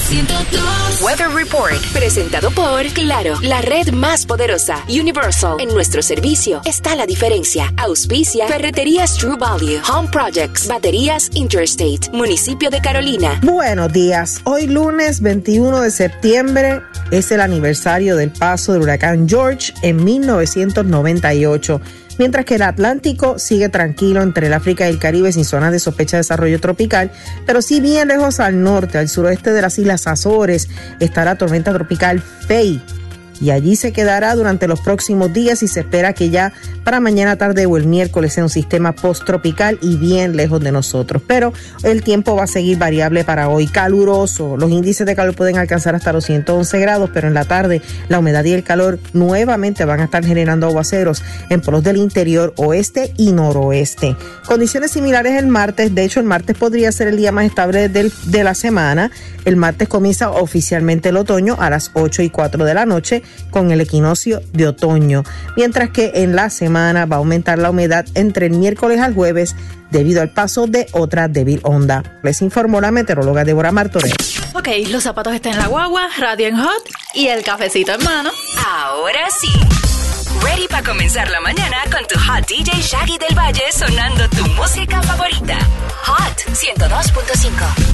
102. Weather Report, presentado por Claro, la red más poderosa. Universal, en nuestro servicio está la diferencia. Auspicia Ferreterías True Value, Home Projects, Baterías Interstate, Municipio de Carolina. Buenos días. Hoy lunes 21 de septiembre es el aniversario del paso del huracán George en 1998. Mientras que el Atlántico sigue tranquilo entre el África y el Caribe sin zonas de sospecha de desarrollo tropical, pero sí bien lejos al norte, al suroeste de las Islas Azores, está la tormenta tropical Faye. Y allí se quedará durante los próximos días y se espera que ya para mañana tarde o el miércoles sea un sistema posttropical y bien lejos de nosotros. Pero el tiempo va a seguir variable para hoy, caluroso. Los índices de calor pueden alcanzar hasta los 111 grados, pero en la tarde la humedad y el calor nuevamente van a estar generando aguaceros en polos del interior oeste y noroeste. Condiciones similares el martes. De hecho, el martes podría ser el día más estable de la semana. El martes comienza oficialmente el otoño a las 8:04 de la noche con el equinoccio de otoño, mientras que en la semana va a aumentar la humedad entre el miércoles al jueves debido al paso de otra débil onda. Les informó la meteoróloga Débora Martorell. Ok, los zapatos están en la guagua, radio en hot y el cafecito en mano. Ahora sí, ready para comenzar la mañana con tu hot DJ Shaggy del Valle sonando tu música favorita. Hot 102.5.